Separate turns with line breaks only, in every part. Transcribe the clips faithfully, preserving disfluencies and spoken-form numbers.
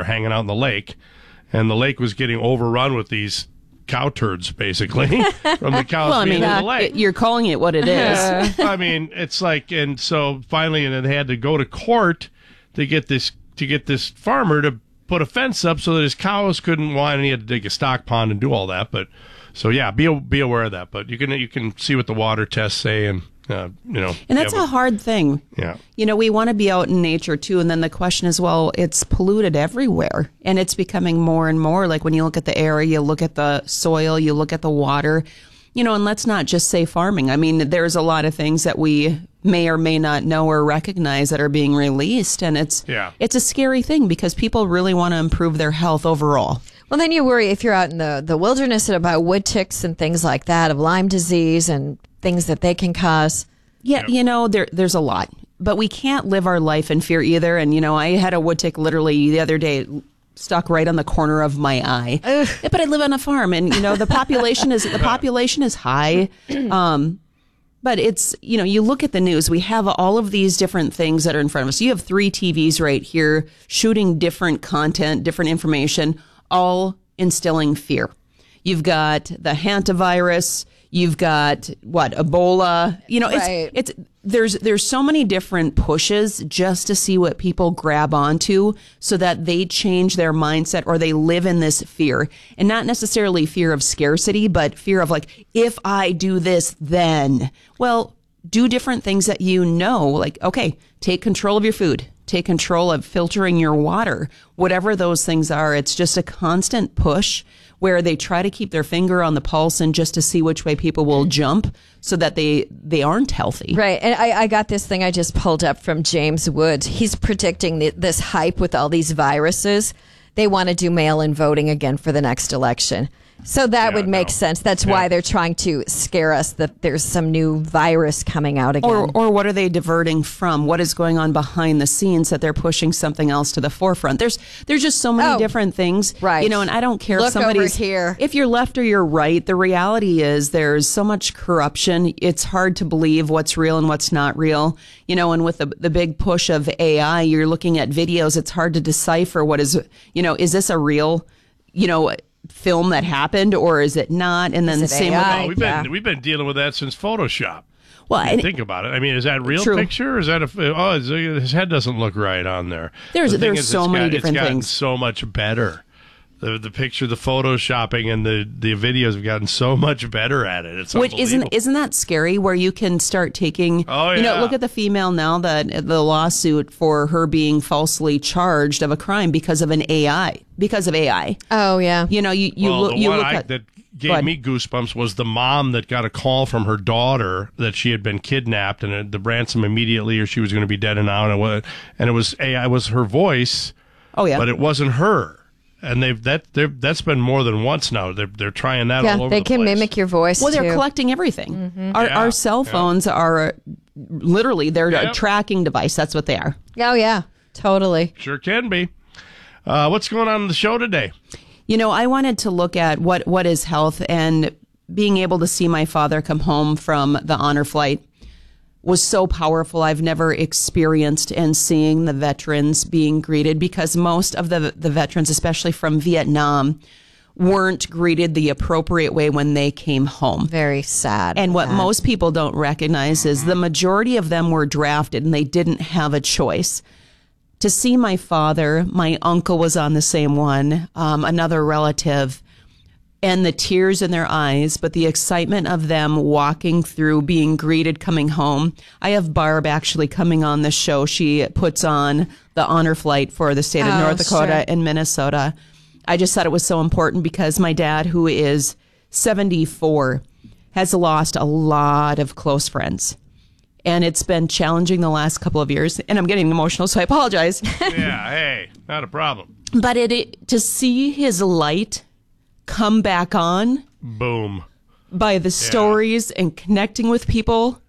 hanging out in the lake, and the lake was getting overrun with these cow turds, basically, from the cows
well, I
being
mean,
in
uh,
the lake.
You're calling it what it is.
I mean, it's like, and so finally, and then they had to go to court to get this to get this farmer to put a fence up so that his cows couldn't whine, and he had to dig a stock pond and do all that. But so yeah, be be aware of that. But you can you can see what the water tests say, and uh, you know,
and that's
yeah,
a hard thing.
Yeah,
you know, we want to be out in nature too, and then the question is, well, it's polluted everywhere, and it's becoming more and more. Like when you look at the air, you look at the soil, you look at the water. You know, and let's not just say farming. I mean, there's a lot of things that we may or may not know or recognize that are being released. And it's
yeah.
it's a scary thing because people really want to improve their health overall.
Well, then you worry if you're out in the, the wilderness about wood ticks and things like that, of Lyme disease and things that they can cause.
Yeah,
Yep.
you know, there there's a lot. But we can't live our life in fear either. And, you know, I had a wood tick literally the other day stuck right on the corner of my eye.
Ugh.
But I live on a farm, and you know the population is the population is high. Um, but it's you know you look at the news. We have all of these different things that are in front of us. You have three T Vs right here shooting different content, different information, all instilling fear. You've got the hantavirus. You've got what Ebola. You know,
Right.
it's it's there's there's so many different pushes just to see what people grab onto so that they change their mindset or they live in this fear, and not necessarily fear of scarcity, but fear of like, if I do this, then well, do different things that you know, like, okay, take control of your food, take control of filtering your water, whatever those things are. It's just a constant push where they try to keep their finger on the pulse and just to see which way people will jump so that they, they aren't healthy.
Right. And I, I got this thing I just pulled up from James Wood. He's predicting the, this hype with all these viruses. They want to do mail-in voting again for the next election. So that
Yeah,
would make
no.
sense. That's
Yeah.
why they're trying to scare us that there's some new virus coming out again.
Or, or what are they diverting from? What is going on behind the scenes that they're pushing something else to the forefront? There's there's just so many
Oh,
different things,
right.
You know, and I don't care
Look
if somebody's
over here.
If you're left or you're right, the reality is there's so much corruption. It's hard to believe what's real and what's not real. You know, and with the the big push of A I, you're looking at videos. It's hard to decipher what is, you know, is this a real, you know, film that happened or is it not? And then
Is it
same
A I?
Oh, we've
Yeah.
been we've been dealing with that since Photoshop.
Well,
You
and
think about it. I mean, is that a real
True.
picture? Or is that a oh? His, his head doesn't look right on there.
There's-
The thing
there's
is,
so
it's
many
got-
different
it's gotten
things.
so much better. The the picture, the photoshopping, and the, the videos have gotten so much better at it. It's
Which isn't
unbelievable.
isn't that scary? Where you can start taking,
Oh,
you know,
yeah.
look at the female now that the lawsuit for her being falsely charged of a crime because of an A I, because of A I.
oh, yeah.
You know, you you
well,
look
the
you
one
look
I,
at
that
Go
gave
ahead.
me goosebumps was the mom that got a call from her daughter that she had been kidnapped and uh, the ransom immediately, or she was going to be dead and out. And it was, and it was A I, was her voice.
Oh yeah,
But it wasn't her, and they've that they've, that's been more than once now. They're they're trying that all
Yeah,
over
they
the
can
place.
mimic your voice,
well, they're
too.
collecting everything. Our
Yeah,
our cell
yeah.
phones are literally they're a
Yep.
tracking device. That's what they are.
Oh, yeah, totally.
Sure can be. Uh, what's going on in the show today?
You know, I wanted to look at what what is health, and being able to see my father come home from the honor flight was so powerful. I've never experienced, and seeing the veterans being greeted, because most of the the veterans, especially from Vietnam, weren't greeted the appropriate way when they came home.
Very sad.
And what
Sad.
most people don't recognize is the majority of them were drafted and they didn't have a choice. To see my father, my uncle was on the same one, um, another relative, and the tears in their eyes, but the excitement of them walking through, being greeted, coming home. I have Barb actually coming on the show. She puts on the honor flight for the state of
Oh,
North Dakota
sure.
and Minnesota. I just thought it was so important because my dad, who is seventy-four, has lost a lot of close friends. And it's been challenging the last couple of years. And I'm getting emotional, so I apologize.
Yeah, hey, not a problem.
But it, it to see his light come back on
Boom.
by the stories and connecting with people,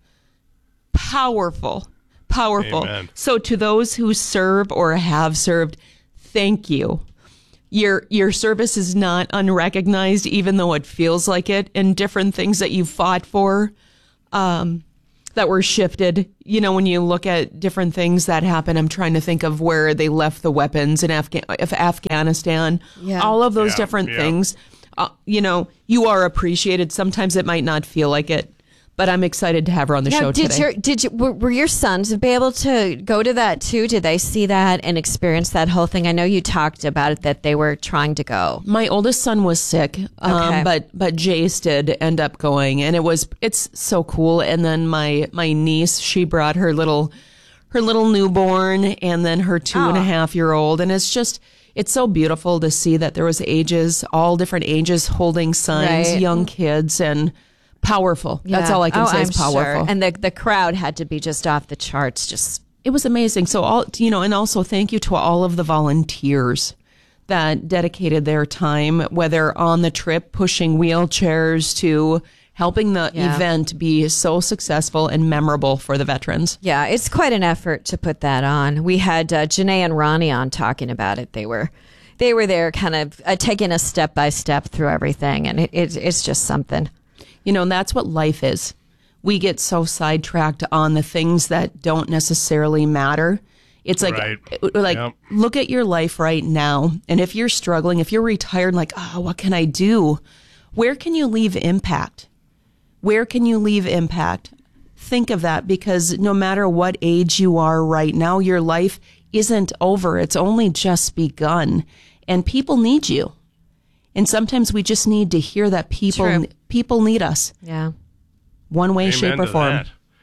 powerful, powerful.
Amen.
So to those who serve or have served, thank you. Your your service is not unrecognized, even though it feels like it, and different things that you fought for. Um, that were shifted. You know, when you look at different things that happen, I'm trying to think of where they left the weapons in Afga- if Afghanistan,
Yeah.
all of those
Yeah,
different
yeah.
things. Uh, you know, you are appreciated. Sometimes it might not feel like it, but I'm excited to have her on the
Now,
show
did
today.
your did you were, were your sons be able to go to that too? Did they see that and experience that whole thing? I know you talked about it, that they were trying to go.
My oldest son was sick, um,
Okay.
but but Jace did end up going, and it was it's so cool. And then my my niece, she brought her little her little newborn, and then her two and a
Oh.
half year old, and it's just it's so beautiful to see that there was ages, all different ages, holding sons,
Right.
young kids, and powerful. That's
Yeah.
all I can
Oh,
say
I'm
is powerful.
sure. And the the crowd had to be just off the charts. Just
It was amazing. So all you know, and also thank you to all of the volunteers that dedicated their time, whether on the trip pushing wheelchairs to helping the
Yeah.
event be so successful and memorable for the veterans.
yeah, it's quite an effort to put that on. We had uh, Janae and Ronnie on talking about it. They were they were there, kind of uh, taking us step by step through everything, and it, it, it's just something.
You know, and that's what life is. We get so sidetracked on the things that don't necessarily matter. It's like,
Right.
like
Yep.
look at your life right now. And if you're struggling, if you're retired, like, oh, what can I do? Where can you leave impact? Where can you leave impact? Think of that, because no matter what age you are right now, your life isn't over. It's only just begun. And people need you. And sometimes we just need to hear that people
True.
people need us.
Yeah.
One way,
Amen
shape, or
to
form.
that.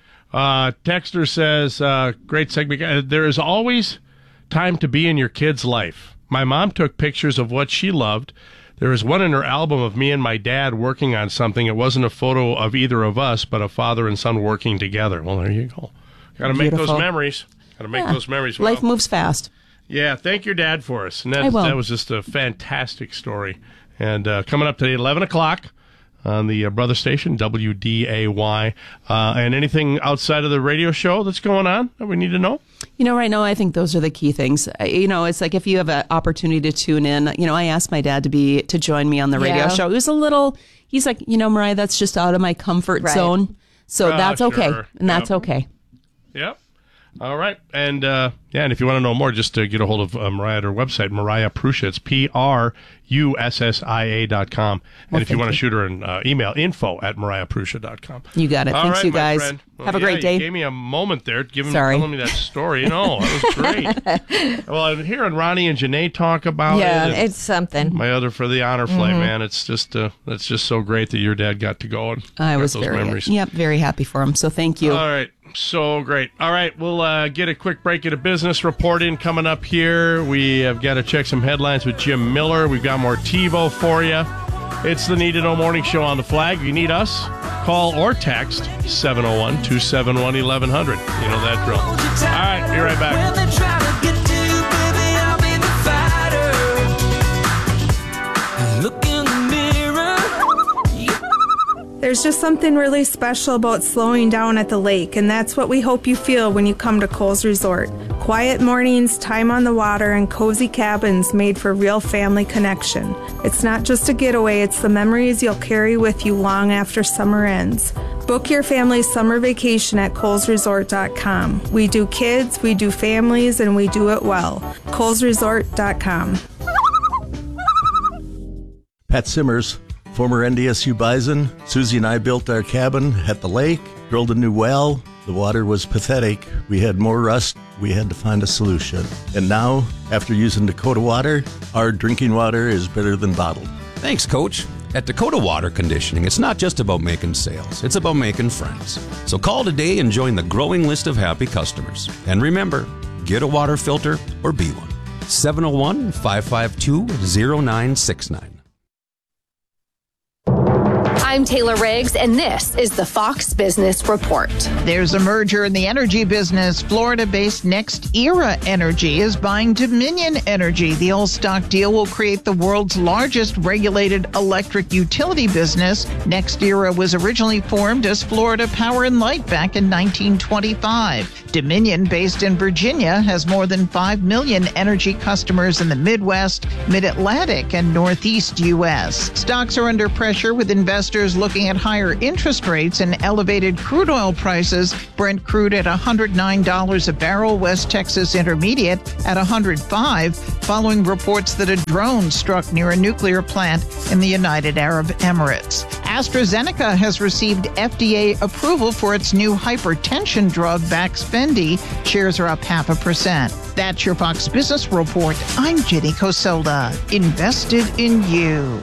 Uh, Texter says, uh, great segment. Uh, There is always time to be in your kid's life. My mom took pictures of what she loved. There is one in her album of me and my dad working on something. It wasn't a photo of either of us, but a father and son working together. Well, there you go. Got to make those
Beautiful.
memories. Got to make
Yeah.
those memories.
Life
Well,
moves fast.
yeah, thank your dad for us. And
I
that,
will.
that was just a fantastic story. And uh, coming up today, eleven o'clock on the uh, brother station, W D A Y. Uh, and anything outside of the radio show that's going on that we need to know?
You know, right now, I think those are the key things. I- You know, it's like if you have an opportunity to tune in, you know, I asked my dad to be, to join me on the radio
Yeah.
show. It was a little, he's like, you know, Mariah, that's just out of my comfort
Right.
zone. So
Ah,
that's okay.
sure.
And that's
Yep.
okay.
Yep. All right. And, uh, yeah, and if you want to know more, just to get a hold of uh, Mariah at her website, Mariah Prussia. It's P R U S S I A dot com. And if you
thank
want to
you.
shoot her an uh, email, info at mariah prussia dot com.
You got it.
All
Thanks,
right,
you
my
guys.
friend. Well,
Have a
yeah,
great
You
day.
gave me a moment there, giving
Sorry.
telling me that story. No, that was great. Well, I'm hearing Ronnie and Janae talk about
Yeah,
it. and
it's something.
my other for the honor flight,
Mm-hmm.
man. It's just uh, that's just so great that your dad got to go and
I
got
was
those
very,
memories.
yep, very happy for him. So thank you.
All right. So great. All right. We'll uh, get a quick break at a business report in coming up here. We have got to check some headlines with Jim Miller. We've got more TiVo for you. It's the Need to Know Morning Show on the Flag. If you need us, call or text seven oh one, two seven one, eleven hundred. You know that drill. All right. Be right back.
When they try to get to you, baby, I'll be the fighter. Look in the mirror.
There's just something really special about slowing down at the lake, and that's what we hope you feel when you come to Coles Resort. Quiet mornings, time on the water, and cozy cabins made for real family connection. It's not just a getaway, it's the memories you'll carry with you long after summer ends. Book your family's summer vacation at coles resort dot com. We do kids, we do families, and we do it well. coles resort dot com.
Pat Simmers, former N D S U Bison. Susie and I built our cabin at the lake, drilled a new well. The water was pathetic. We had more rust. We had to find a solution. And now, after using Dakota Water, our drinking water is better than bottled.
Thanks, Coach. At Dakota Water Conditioning, it's not just about making sales, it's about making friends. So call today and join the growing list of happy customers. And remember, get a water filter or be one. seven oh one, five five two, oh nine six nine.
I'm Taylor Riggs, and this is the Fox Business Report.
There's a merger in the energy business. Florida-based Next Era Energy is buying Dominion Energy. The all-stock deal will create the world's largest regulated electric utility business. Next Era was originally formed as Florida Power and Light back in nineteen twenty-five. Dominion, based in Virginia, has more than five million energy customers in the Midwest, Mid-Atlantic, and Northeast U S. Stocks are under pressure with investors investors looking at higher interest rates and elevated crude oil prices. Brent crude at one hundred nine dollars a barrel, West Texas Intermediate at one hundred five dollars, following reports that a drone struck near a nuclear plant in the United Arab Emirates. AstraZeneca has received F D A approval for its new hypertension drug, Baxfendy. Shares are up half a percent. That's your Fox Business Report. I'm Jenny Coselda. Invested in you.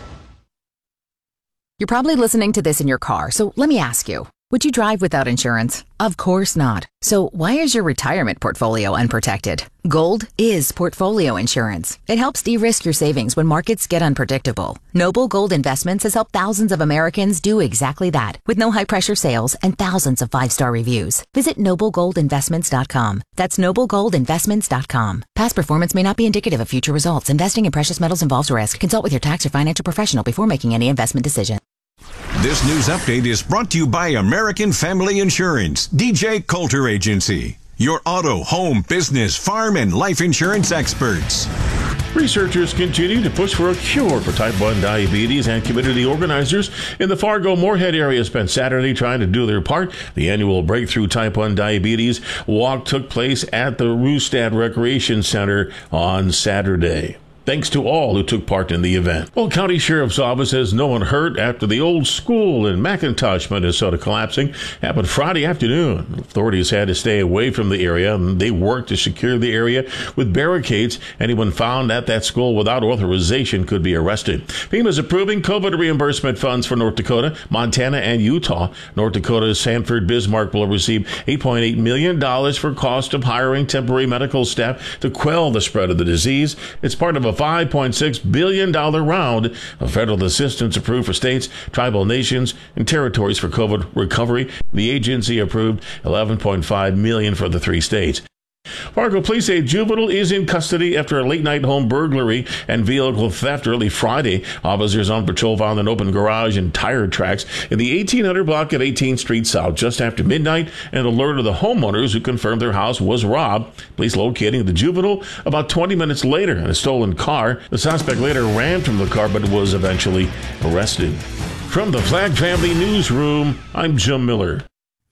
You're probably listening to this in your car, so let me ask you, would you drive without insurance? Of course not. So why is your retirement portfolio unprotected? Gold is portfolio insurance. It helps de-risk your savings when markets get unpredictable. Noble Gold Investments has helped thousands of Americans do exactly that, with no high-pressure sales and thousands of five-star reviews. Visit noble gold investments dot com. That's noble gold investments dot com. Past performance may not be indicative of future results. Investing in precious metals involves risk. Consult with your tax or financial professional before making any investment decision.
This news update is brought to you by American Family Insurance, D J Coulter Agency, your auto, home, business, farm, and life insurance experts.
Researchers continue to push for a cure for type one diabetes, and community organizers in the Fargo-Moorhead area spent Saturday trying to do their part. The annual Breakthrough Type one Diabetes Walk took place at the Rustad Recreation Center on Saturday. Thanks to all who took part in the event. Well, County Sheriff's Office has no one hurt after the old school in McIntosh, Minnesota collapsing happened Friday afternoon. Authorities had to stay away from the area, and they worked to secure the area with barricades. Anyone found at that school without authorization could be arrested. FEMA is approving COVID reimbursement funds for North Dakota, Montana, and Utah. North Dakota's Sanford Bismarck will receive eight point eight million dollars for cost of hiring temporary medical staff to quell the spread of the disease. It's part of a five point six billion dollars round of federal assistance approved for states, tribal nations, and territories for COVID recovery. The agency approved eleven point five million dollars for the three states. Fargo police say a juvenile is in custody after a late-night home burglary and vehicle theft early Friday. Officers on patrol found an open garage and tire tracks in the eighteen hundred block of eighteenth Street South just after midnight, and alerted the homeowners, who confirmed their house was robbed. Police locating the juvenile about twenty minutes later in a stolen car. The suspect later ran from the car but was eventually arrested. From the Flag Family Newsroom, I'm Jim Miller.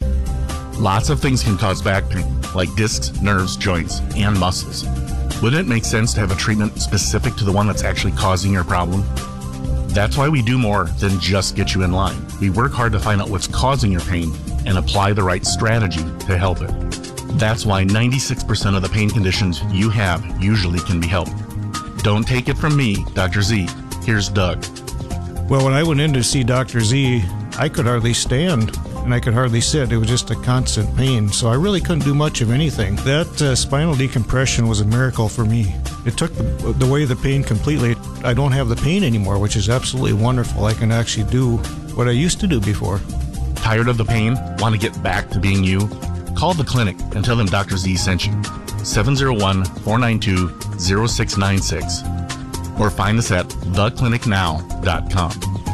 Lots of things can cause back pain, like discs, nerves, joints, and muscles. Wouldn't it make sense to have a treatment specific to the one that's actually causing your problem? That's why we do more than just get you in line. We work hard to find out what's causing your pain and apply the right strategy to help it. That's why ninety-six percent of the pain conditions you have usually can be helped. Don't take it from me, Doctor Z. Here's Doug.
Well, when I went in to see Doctor Z, I could hardly stand. And I could hardly sit. It was just a constant pain, so I really couldn't do much of anything. That uh, spinal decompression was a miracle for me. It took the, the away the pain completely. I don't have the pain anymore, which is absolutely wonderful. I can actually do what I used to do before.
Tired of the pain? Want to get back to being you? Call the clinic and tell them Doctor Z sent you. seven oh one, four nine two, oh six nine six. Or find us at the clinic now dot com.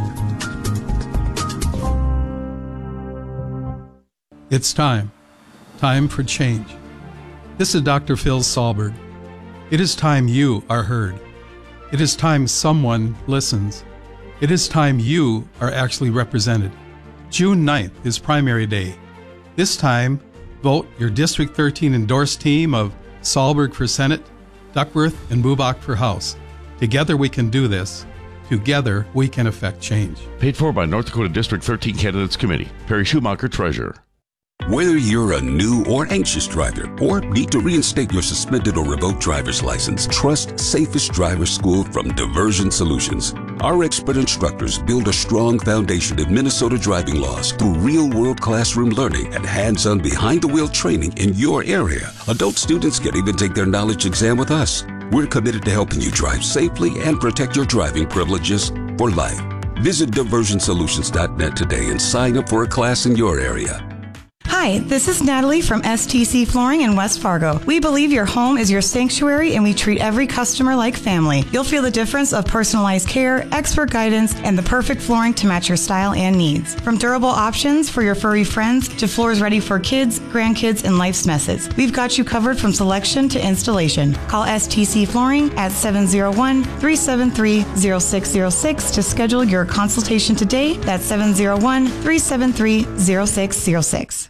It's time. Time for change. This is Doctor Phil Sahlberg. It is time you are heard. It is time someone listens. It is time you are actually represented. June ninth is primary day. This time, vote your District thirteen endorsed team of Sahlberg for Senate, Duckworth, and Bubach for House. Together we can do this. Together we can affect change.
Paid for by North Dakota District thirteen Candidates Committee. Perry Schumacher, Treasurer.
Whether you're a new or anxious driver or need to reinstate your suspended or revoked driver's license, trust Safest Driver School from Diversion Solutions. Our expert instructors build a strong foundation in Minnesota driving laws through real-world classroom learning and hands-on behind-the-wheel training in your area. Adult students can even take their knowledge exam with us. We're committed to helping you drive safely and protect your driving privileges for life. Visit diversion solutions dot net today and sign up for a class in your area.
Hi,
Hi, this is Natalie from S T C Flooring in West Fargo. We believe your home is your sanctuary and we treat every customer like family. You'll feel the difference of personalized care, expert guidance, and the perfect flooring to match your style and needs. From durable options for your furry friends to floors ready for kids, grandkids, and life's messes. We've got you covered from selection to installation. Call S T C Flooring at seven zero one, three seven three, zero six zero six to schedule your consultation today. That's seven zero one, three seven three, zero six zero six.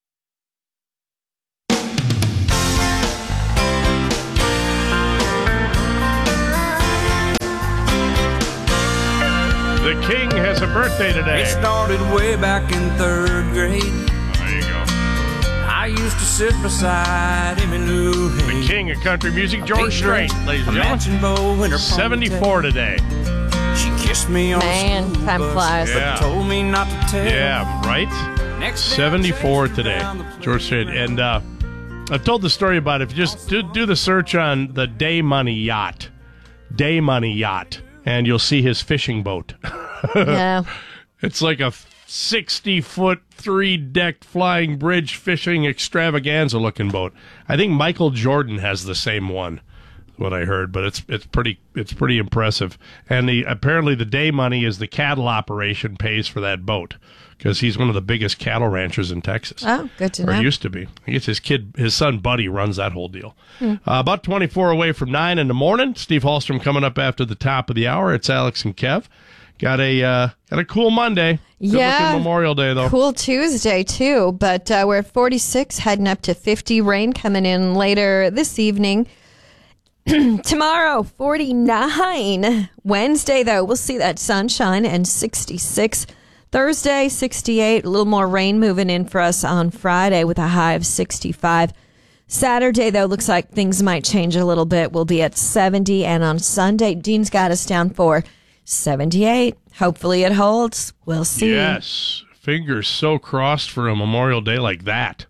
The King has a birthday today.
It started way back in third grade.
There you go.
I used to sit beside him and Lou
The King of country music, George Strait, ladies and gentlemen. seventy-four today.
She kissed me on
Man,
the
time
bus,
flies.
but
Yeah.
told me not to tell.
Yeah, right? seventy-four today, George Strait. And uh, I've told the story about it. If you just do, do the search on the Day Money Yacht. Day Money Yacht. And you'll see his fishing boat.
Yeah.
It's like a sixty-foot, three-decked flying bridge fishing extravaganza-looking boat. I think Michael Jordan has the same one, what I heard, but it's it's pretty it's pretty impressive. And the apparently the Day Money is the cattle operation pays for that boat because he's one of the biggest cattle ranchers in Texas.
Oh, good to
or
know.
used to be. I guess his kid, his son Buddy, runs that whole deal.
Hmm.
Uh, about twenty-four away from nine in the morning. Steve Hallstrom coming up after the top of the hour. It's Alex and Kev. Got a uh, got a cool Monday. Good
Yeah.
looking Memorial Day though.
Cool Tuesday, too. But uh, we're at forty-six, heading up to fifty. Rain coming in later this evening. Tomorrow, forty-nine. Wednesday, though, we'll see that sunshine and sixty-six. Thursday, sixty-eight. A little more rain moving in for us on Friday with a high of sixty-five. Saturday, though, looks like things might change a little bit. We'll be at seventy. And on Sunday, Dean's got us down for seventy-eight. Hopefully it holds. We'll see.
Yes. Fingers so crossed for a Memorial Day like that.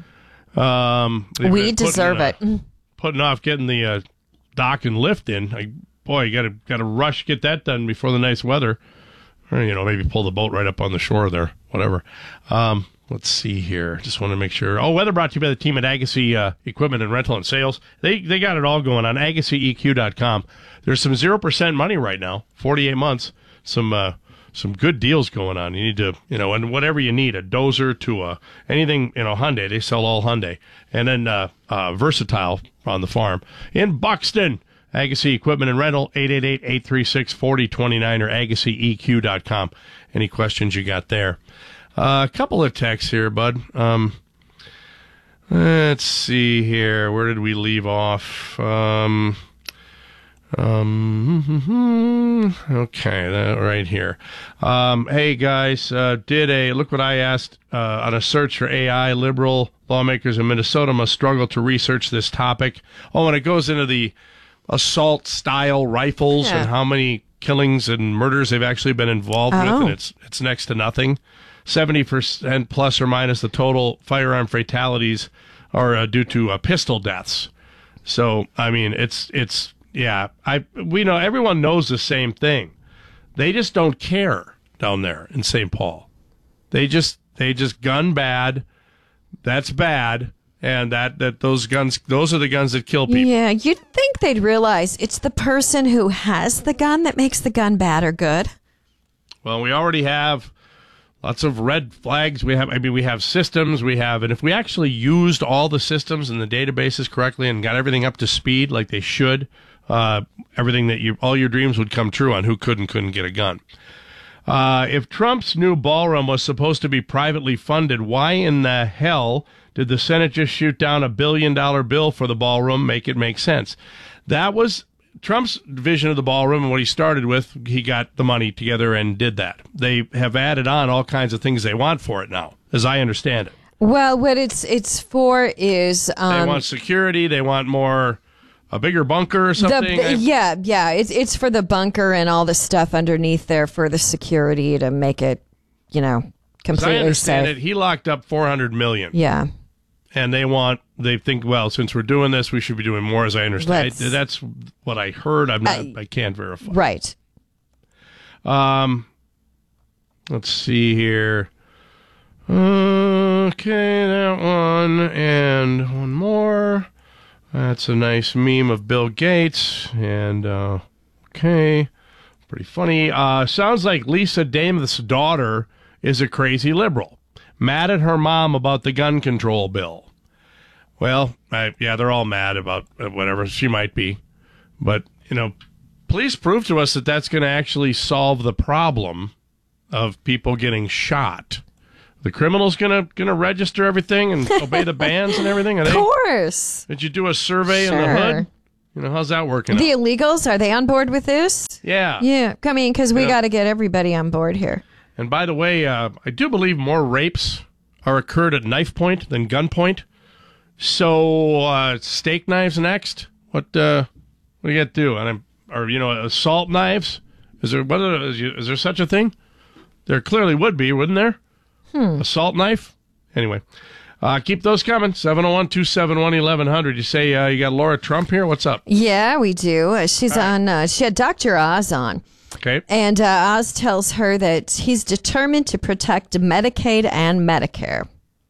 um, they've
We
been
deserve
putting, uh,
it.
Putting off getting the uh, dock and lift in. Like, boy, you got to got to rush get that done before the nice weather. Or, you know, maybe pull the boat right up on the shore there. Whatever. Um, let's see here. Just want to make sure. Oh, weather brought to you by the team at Agassi uh, Equipment and Rental and Sales. They they got it all going on agassi e q dot com. There's some zero percent money right now, forty-eight months. Some uh, some good deals going on. You need to, you know, and whatever you need, a dozer to a anything, you know, Hyundai. They sell all Hyundai. And then uh, uh, Versatile on the farm in Buxton. Agassi Equipment and Rental, eight eight eight, eight three six, four zero two nine or agassi e q dot com. Any questions you got there? Uh, a couple of texts here, bud. Um, let's see here. Where did we leave off? Um, um, okay, that right here. Um, hey, guys, uh, did a, look what I asked uh, on a search for A I. Liberal lawmakers in Minnesota must struggle to research this topic. Oh, and it goes into the assault-style rifles
Yeah.
and how many killings and murders they've actually been involved with,
Oh.
and it's it's next to nothing. seventy percent plus or minus the total firearm fatalities are uh, due to uh, pistol deaths. So, I mean, it's it's yeah. I we know everyone knows the same thing. They just don't care down there in Saint Paul. They just they just gun bad. That's bad. And that, that those guns, those are the guns that kill people.
Yeah, you'd think they'd realize it's the person who has the gun that makes the gun bad or good.
Well, we already have lots of red flags. We have, I mean, we have systems. We have, and if we actually used all the systems and the databases correctly and got everything up to speed like they should, uh, everything that you, all your dreams would come true on who could and couldn't get a gun. Uh, if Trump's new ballroom was supposed to be privately funded, why in the hell did the Senate just shoot down a billion dollar bill for the ballroom? Make it make sense. That was Trump's vision of the ballroom, and what he started with, he got the money together and did that. They have added on all kinds of things they want for it now, as I understand it.
Well, what it's it's for is um,
They want security. They want more, a bigger bunker or something.
The, yeah, yeah. It's it's for the bunker and all the stuff underneath there for the security to make it, you know,
As I
completely
understand
safe.
it, he locked up four hundred million dollars.
Yeah.
And they want, they think, well, since we're doing this, we should be doing more, as I understand.
Let's-
That's what I heard. I'm not,
I-
I can't verify.
Right.
Um, let's see here. Okay, that one, and one more. That's a nice meme of Bill Gates, and, uh, okay, pretty funny. Uh, sounds like Lisa Damoth's daughter is a crazy liberal, mad at her mom about the gun control bill. Well, I, yeah, they're all mad about whatever she might be, but, you know, please prove to us that that's going to actually solve the problem of people getting shot. The criminal's gonna gonna register everything and obey the bans and everything. Are
Of
they,
course.
Did you do a survey in the
Sure.
hood? You know, how's that working?
The
out?
illegals, are they on board with this?
Yeah.
Yeah. I mean, because we
Yeah.
got to get everybody on board here.
And by the way, uh, I do believe more rapes are occurred at knife point than gun point. So uh, steak knives next. What uh, what do you got to do? And I'm, or you know, assault knives. Is there what are, is, is there such a thing? There clearly would be, wouldn't there?
Hmm.
Assault knife? Anyway, uh, keep those coming. seven oh one, two seven one, eleven hundred. You say uh, you got Laura Trump here? What's up?
Yeah, we do. Uh, She's on, uh, she had Doctor Oz on.
Okay.
And uh, Oz tells her that he's determined to protect Medicaid and Medicare.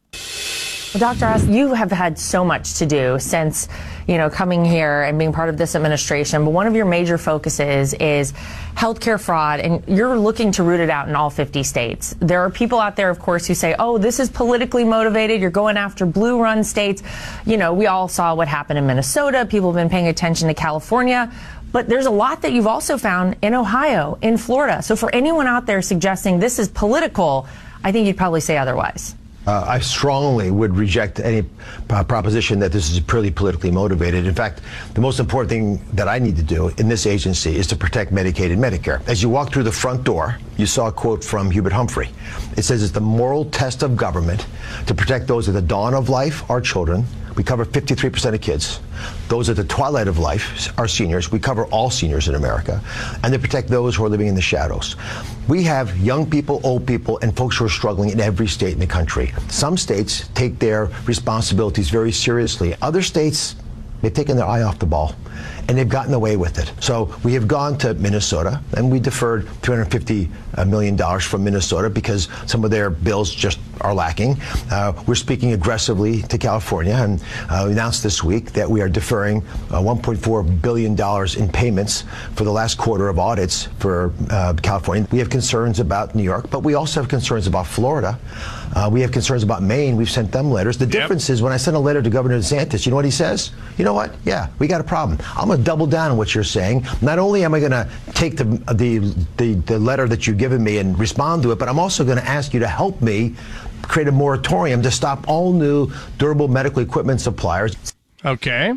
Well, Doctor Oz, you have had so much to do since, you know, coming here and being part of this administration. But one of your major focuses is healthcare fraud, and you're looking to root it out in all fifty states. There are people out there, of course, who say, oh, this is politically motivated. You're going after blue run states. You know, we all saw what happened in Minnesota. People have been paying attention to California. But there's a lot that you've also found in Ohio, in Florida. So for anyone out there suggesting this is political, I think you'd probably say otherwise.
Uh, I strongly would reject any uh, proposition that this is purely politically motivated. In fact, the most important thing that I need to do in this agency is to protect Medicaid and Medicare. As you walk through the front door, you saw a quote from Hubert Humphrey. It says it's the moral test of government to protect those at the dawn of life, our children. We cover fifty-three percent of kids. Those at the twilight of life, our seniors. We cover all seniors in America. And they protect those who are living in the shadows. We have young people, old people, and folks who are struggling in every state in the country. Some states take their responsibilities very seriously. Other states, they've taken their eye off the ball, and they've gotten away with it. So we have gone to Minnesota, and we deferred two hundred fifty million dollars from Minnesota because some of their bills just are lacking. Uh, we're speaking aggressively to California, and uh, we announced this week that we are deferring uh, one point four billion dollars in payments for the last quarter of audits for uh, California. We have concerns about New York, but we also have concerns about Florida. Uh, we have concerns about Maine. We've sent them letters. The yep. difference is when I send a letter to Governor DeSantis, you know what he says? You know what? Yeah, we got a problem. I'm going to double down on what you're saying. Not only am I going to take the, the, the, the letter that you've given me and respond to it, but I'm also going to ask you to help me create a moratorium to stop all new durable medical equipment suppliers.
Okay.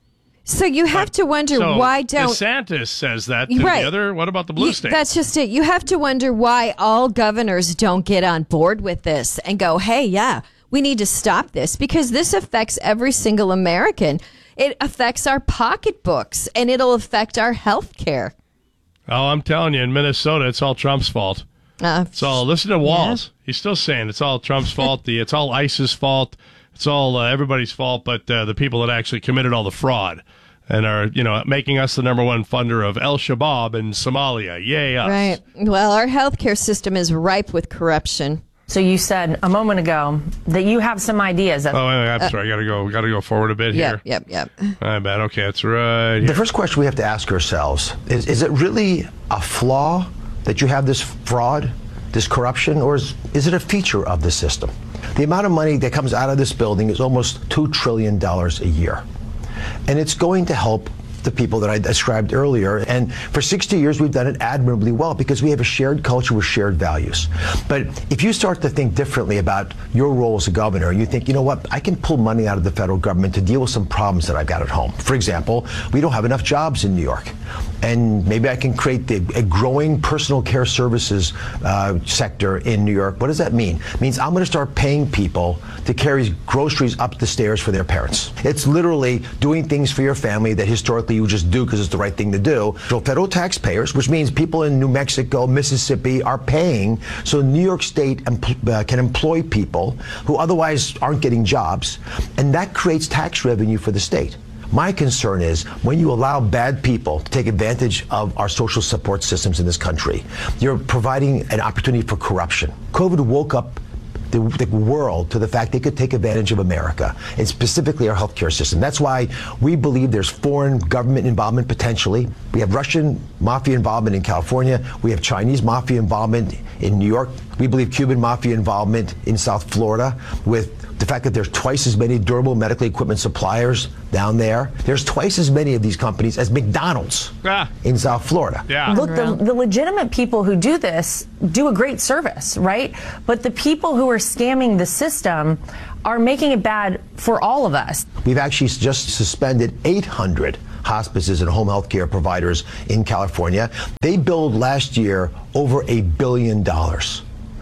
So you have to wonder
so
why don't
DeSantis says that to
Right.
the other. What about the blue
You-
states?
That's just it. You have to wonder why all governors don't get on board with this and go, hey, yeah, we need to stop this because this affects every single American. It affects our pocketbooks and it'll affect our health care.
Oh, I'm telling you, in Minnesota, it's all Trump's fault.
Uh,
It's all, listen to Walls. Yeah. He's still saying it's all Trump's fault. The It's all ISIS fault. It's all uh, everybody's fault, but uh, the people that actually committed all the fraud and are, you know, making us the number one funder of El Shabaab in Somalia. Yay, us.
Right. Well, our healthcare system is ripe with corruption.
So you said a moment ago that you have some ideas. Of-
Oh, I'm
Uh,
sorry. I got to go. Got to go forward a bit here.
Yep, yep, yep.
I bet. Okay, that's right. Here.
The first question we have to ask ourselves is, is it really a flaw that you have this fraud, this corruption, or is, is it a feature of the system? The amount of money that comes out of this building is almost two trillion dollars a year. And it's going to help the people that I described earlier. And for sixty years, we've done it admirably well because we have a shared culture with shared values. But if you start to think differently about your role as a governor, you think, you know what, I can pull money out of the federal government to deal with some problems that I've got at home. For example, we don't have enough jobs in New York. And maybe I can create the, a growing personal care services uh, sector in New York. What does that mean? It means I'm going to start paying people to carry groceries up the stairs for their parents. It's literally doing things for your family that historically you just do because it's the right thing to do. So federal taxpayers, which means people in New Mexico, Mississippi are paying so New York State empl- uh, can employ people who otherwise aren't getting jobs. And that creates tax revenue for the state. My concern is when you allow bad people to take advantage of our social support systems in this country, you're providing an opportunity for corruption. COVID woke up the, the world to the fact they could take advantage of America, and specifically our healthcare system. That's why we believe there's foreign government involvement potentially. We have Russian mafia involvement in California. We have Chinese mafia involvement in New York. We believe Cuban mafia involvement in South Florida, with the fact that there's twice as many durable medical equipment suppliers down there. There's twice as many of these companies as McDonald's
ah.
in South Florida.
Yeah.
Look, the, the legitimate people who do this do a great service, right? But the people who are scamming the system are making it bad for all of us.
We've actually just suspended eight hundred hospices and home health care providers in California. They billed last year over a billion dollars.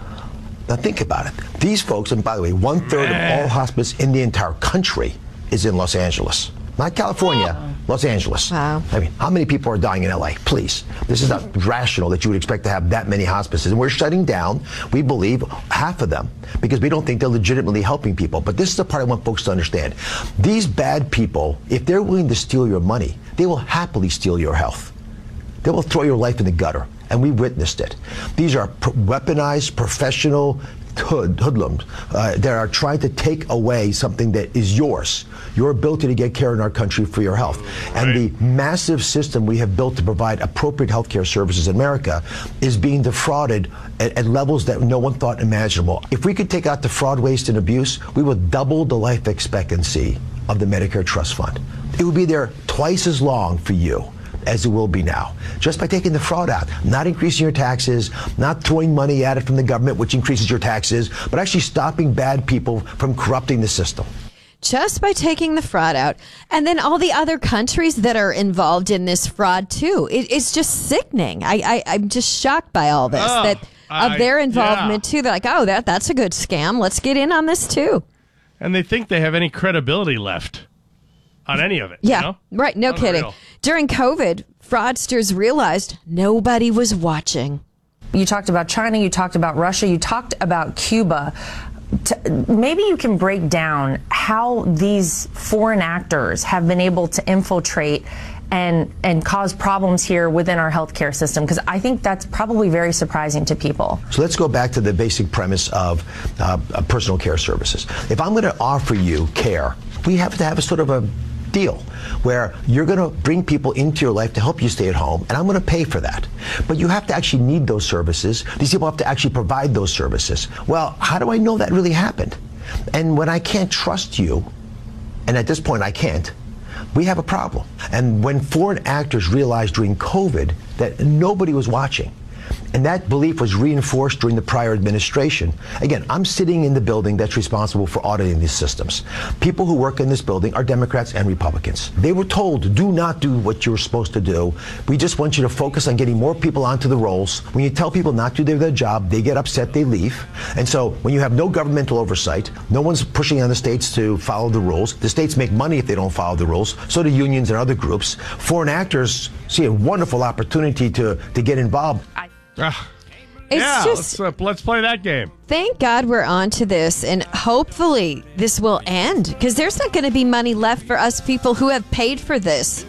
Now think about it. These folks, and by the way, one third of all hospice in the entire country is in Los Angeles. Not California, oh. Los Angeles.
Wow.
I mean, how many people are dying in L A? Please. This is not rational that you would expect to have that many hospices. And we're shutting down, we believe, half of them because we don't think they're legitimately helping people. But this is the part I want folks to understand. These bad people, if they're willing to steal your money, they will happily steal your health. They will throw your life in the gutter. And we witnessed it. These are pro- weaponized professional hood, hoodlums uh, that are trying to take away something that is yours, your ability to get care in our country for your health. And right. the massive system we have built to provide appropriate health care services in America is being defrauded at, at levels that no one thought imaginable. If we could take out the fraud, waste, and abuse, we would double the life expectancy of the Medicare Trust Fund. It would be there twice as long for you as it will be now, just by taking the fraud out, not increasing your taxes, not throwing money at it from the government, which increases your taxes, but actually stopping bad people from corrupting the system.
Just by taking the fraud out. And then all the other countries that are involved in this fraud, too. It, it's just sickening. I, I, I'm just shocked by all this,
oh,
that of
I,
their involvement,
yeah.
too. They're like, oh, that that's a good scam. Let's get in on this, too.
And they think they have any credibility left on any of it.
Yeah,
you know?
right. No
Unreal.
kidding. During COVID, fraudsters realized nobody was watching.
You talked about China, you talked about Russia, you talked about Cuba. T- maybe you can break down how these foreign actors have been able to infiltrate and and cause problems here within our healthcare system, because I think that's probably very surprising to people.
So let's go back to the basic premise of uh, personal care services. If I'm going to offer you care, we have to have a sort of a deal where you're going to bring people into your life to help you stay at home, and I'm going to pay for that. But you have to actually need those services. These people have to actually provide those services. Well, how do I know that really happened? And when I can't trust you, and at this point I can't, we have a problem. And when foreign actors realized during COVID that nobody was watching, and that belief was reinforced during the prior administration. Again, I'm sitting in the building that's responsible for auditing these systems. People who work in this building are Democrats and Republicans. They were told, do not do what you're supposed to do. We just want you to focus on getting more people onto the rolls. When you tell people not to do their job, they get upset, they leave. And so when you have no governmental oversight, no one's pushing on the states to follow the rules. The states make money if they don't follow the rules. So do unions and other groups. Foreign actors see a wonderful opportunity to, to get involved.
I-
Uh,
It's
yeah,
just,
let's, uh, let's play that game.
Thank God we're on to this, and hopefully this will end, because there's not going to be money left for us people who have paid for this.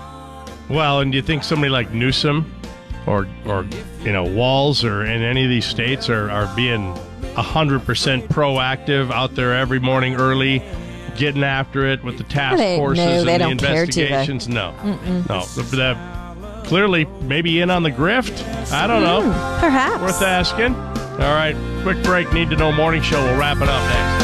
Well, and do you think somebody like Newsom or, or you know, Walz or in any of these states are, are being one hundred percent proactive out there every morning early, getting after it with the task
They-
forces
no, they
and the
don't care, do they?
investigations? No.
Mm-mm.
No. The, the, clearly, maybe in on the grift. I don't know.
Mm, perhaps.
Worth asking. All right, quick break. Need to know morning show. We'll wrap it up next.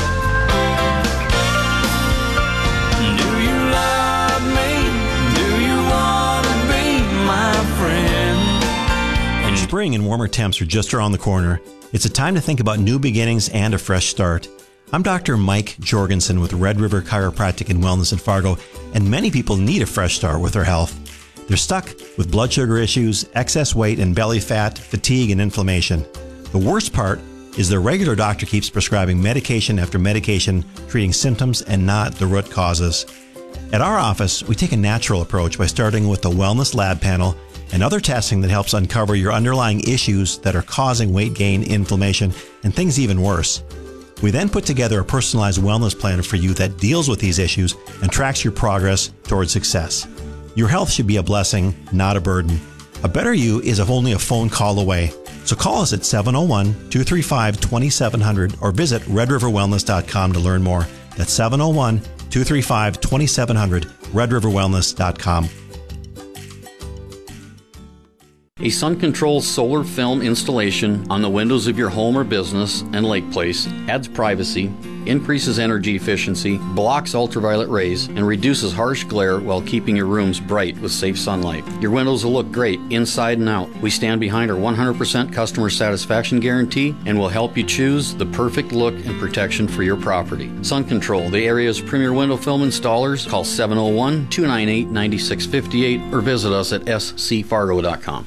Do you love me? Do you want to be my friend?
Spring and warmer temps are just around the corner. It's a time to think about new beginnings and a fresh start. I'm Doctor Mike Jorgensen with Red River Chiropractic and Wellness in Fargo, and many people need a fresh start with their health. They're stuck with blood sugar issues, excess weight and belly fat, fatigue, and inflammation. The worst part is their regular doctor keeps prescribing medication after medication, treating symptoms and not the root causes. At our office, we take a natural approach by starting with the Wellness Lab Panel and other testing that helps uncover your underlying issues that are causing weight gain, inflammation, and things even worse. We then put together a personalized wellness plan for you that deals with these issues and tracks your progress towards success. Your health should be a blessing, not a burden. A better you is only a phone call away. So call us at seven oh one, two three five, two seven zero zero or visit red river wellness dot com to learn more. That's seven oh one, two three five, two seven zero zero, red river wellness dot com.
A Sun Control solar film installation on the windows of your home or business and lake place adds privacy, increases energy efficiency, blocks ultraviolet rays, and reduces harsh glare while keeping your rooms bright with safe sunlight. Your windows will look great inside and out. We stand behind our one hundred percent customer satisfaction guarantee and will help you choose the perfect look and protection for your property. Sun Control, the area's premier window film installers. Call seven oh one, two nine eight, nine six five eight or visit us at s c fargo dot com.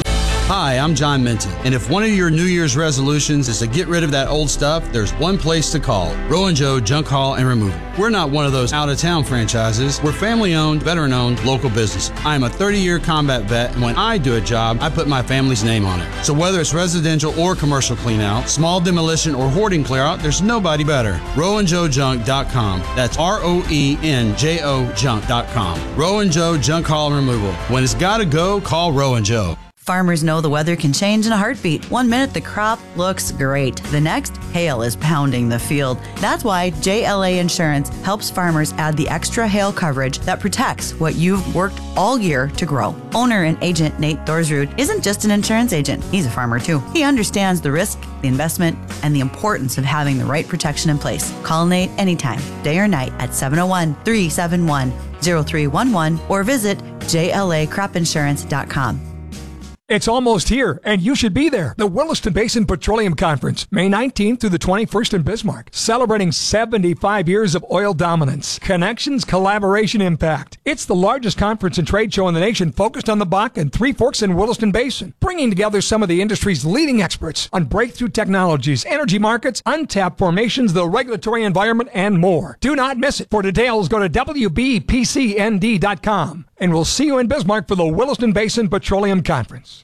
Hi, I'm John Minton, and if one of your New Year's resolutions is to get rid of that old stuff, there's one place to call: Roe and Joe Junk Haul and Removal. We're not one of those out-of-town franchises. We're family-owned, veteran-owned, local business. I am a thirty-year combat vet, and when I do a job, I put my family's name on it. So whether it's residential or commercial cleanout, small demolition or hoarding clearout, there's nobody better. roe and joe junk dot com. That's R O E N J O junk dot com. Roe and Joe Junk Haul and Removal. When it's gotta go, call Roe and Joe.
Farmers know the weather can change in a heartbeat. One minute the crop looks great. The next, hail is pounding the field. That's why J L A Insurance helps farmers add the extra hail coverage that protects what you've worked all year to grow. Owner and agent Nate Thorsrud isn't just an insurance agent. He's a farmer too. He understands the risk, the investment, and the importance of having the right protection in place. Call Nate anytime, day or night at seven oh one, three seven one, oh three one one or visit J L A crop insurance dot com.
It's almost here, and you should be there. The Williston Basin Petroleum Conference, May nineteenth through the twenty-first in Bismarck, celebrating seventy-five years of oil dominance, connections, collaboration, impact. It's the largest conference and trade show in the nation focused on the Bakken, Three Forks, and Williston Basin, bringing together some of the industry's leading experts on breakthrough technologies, energy markets, untapped formations, the regulatory environment, and more. Do not miss it. For details, go to w b p c n d dot com, and we'll see you in Bismarck for the Williston Basin Petroleum Conference.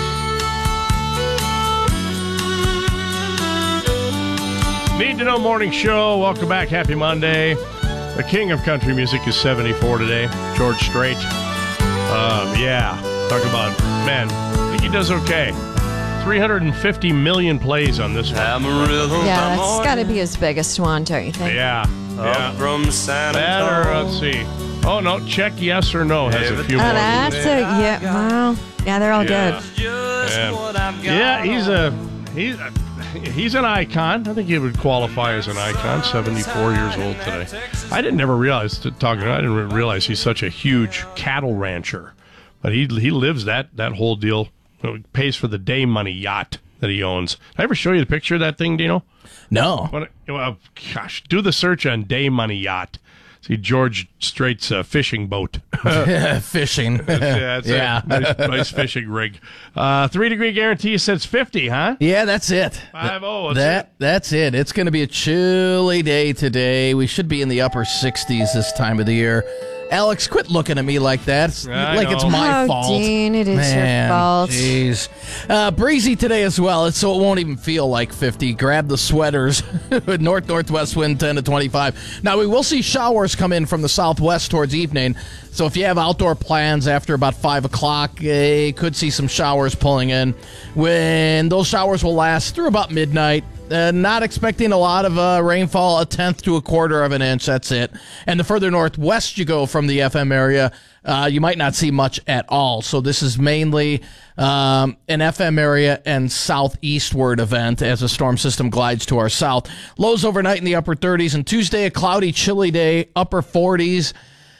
Need to Know Morning Show. Welcome back. Happy Monday. The king of country music is seventy-four today. George Strait. Um, yeah. Talk about, man, I think he does okay. three hundred fifty million plays on this one.
Yeah, it's got to be his biggest one, don't you think?
Yeah. yeah.
From San
that or, let's see. Oh, no. Check yes or no has a few
oh,
more.
that's a, yeah. Wow. Yeah, they're all
yeah.
good.
Yeah. yeah, he's a... He's a He's an icon. I think he would qualify as an icon. seventy-four years old today. I didn't never realize talking. I didn't realize he's such a huge cattle rancher, but he he lives that that whole deal. You know, pays for the day money yacht that he owns. Did I ever show you the picture of that thing, Dino?
No.
What, well, gosh, do the search on day money yacht. See George Strait's uh, fishing boat.
Fishing.
yeah, it's
yeah.
a nice, nice fishing rig. Uh, three degree guarantee says fifty, huh?
Yeah, that's it.
Five oh.
That
it.
that's it. It's going to be a chilly day today. We should be in the upper sixties this time of the year. Alex, quit looking at me like that. It's
I
like
know.
it's my
oh,
fault.
Dean, it is
Man,
your fault.
Jeez. Uh, breezy today as well, so it won't even feel like fifty. Grab the sweaters. North-northwest wind ten to twenty-five. Now, we will see showers come in from the southwest towards evening. So if you have outdoor plans after about five o'clock, you could see some showers pulling in. When those showers will last through about midnight. Uh, not expecting a lot of uh, rainfall, a tenth to a quarter of an inch, that's it. And the further northwest you go from the F M area, uh, you might not see much at all. So this is mainly um, an F M area and southeastward event as the storm system glides to our south. Lows overnight in the upper thirties, and Tuesday a cloudy, chilly day, upper forties.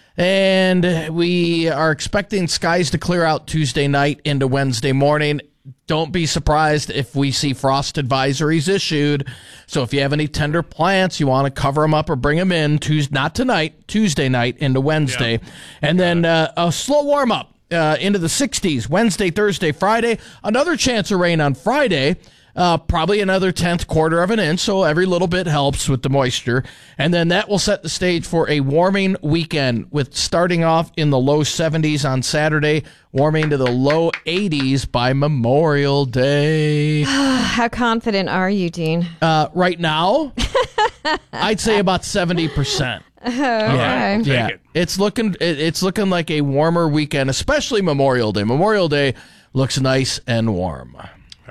And we are expecting skies to clear out Tuesday night into Wednesday morning. Don't be surprised if we see frost advisories issued. So if you have any tender plants, you want to cover them up or bring them in, Tuesday, not tonight, Tuesday night into Wednesday. Yeah. And then uh, a slow warm-up uh, into the sixties, Wednesday, Thursday, Friday. Another chance of rain on Friday. Uh, probably another tenth quarter of an inch, so every little bit helps with the moisture. And then that will set the stage for a warming weekend, with starting off in the low seventies on Saturday, warming to the low eighties by Memorial Day.
How confident are you, Dean?
Uh, right now, I'd say about seventy percent.
Okay.
Yeah, yeah. It. It's looking it, it's looking like a warmer weekend, especially Memorial Day. Memorial Day looks nice and warm.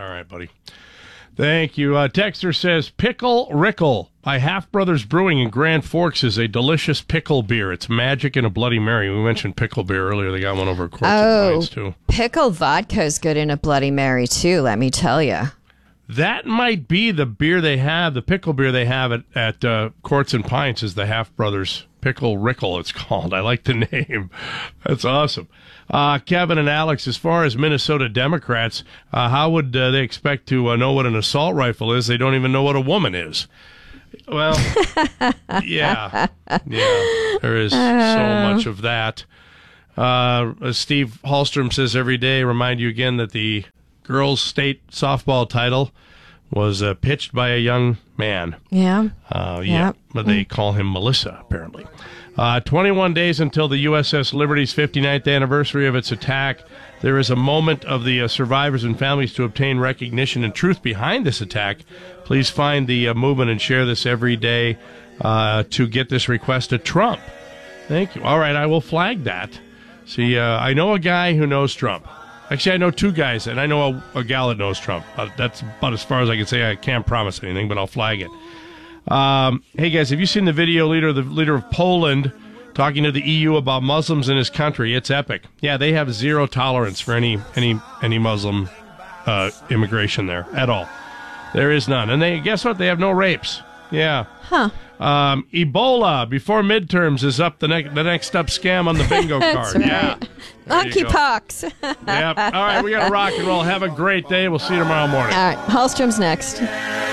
All right, buddy. Thank you. Uh, Texter says, Pickle Rickle by Half Brothers Brewing in Grand Forks is a delicious pickle beer. It's magic in a Bloody Mary. We mentioned pickle beer earlier. They got one over at Quartz
Oh,
and Pines, too.
pickle vodka is good in a Bloody Mary, too, let me tell you.
That might be the beer they have, the pickle beer they have at, at uh, Quartz and Pints is the Half Brothers Pickle Rickle, it's called. I like the name. That's awesome. Uh, Kevin and Alex, as far as Minnesota Democrats, uh, how would uh, they expect to uh, know what an assault rifle is? They don't even know what a woman is. Well, yeah. Yeah, there is so much of that. Uh, as Steve Hallstrom says every day, remind you again that the girls' state softball title was uh, pitched by a young man.
Yeah.
Uh, yeah, yep. But they call him Melissa, apparently. Uh, twenty-one days until the U S S Liberty's fifty-ninth anniversary of its attack. There is a moment of the uh, survivors and families to obtain recognition and truth behind this attack. Please find the uh, movement and share this every day uh, to get this request to Trump. Thank you. All right, I will flag that. See, uh, I know a guy who knows Trump. Actually, I know two guys, and I know a, a gal that knows Trump. Uh, that's about as far as I can say. I can't promise anything, but I'll flag it. Um, hey, guys, have you seen the video leader, the leader of Poland, talking to the E U about Muslims in his country? It's epic. Yeah, they have zero tolerance for any any any Muslim uh, immigration there at all. There is none. And they guess what? They have no rapes. Yeah.
Huh.
Um, Ebola before midterms is up the next the next up scam on the bingo
That's
card.
right.
Yeah.
Monkeypox.
Yep. All right, we got to rock and roll. Have a great day. We'll see you tomorrow morning.
All right, Hallstrom's next.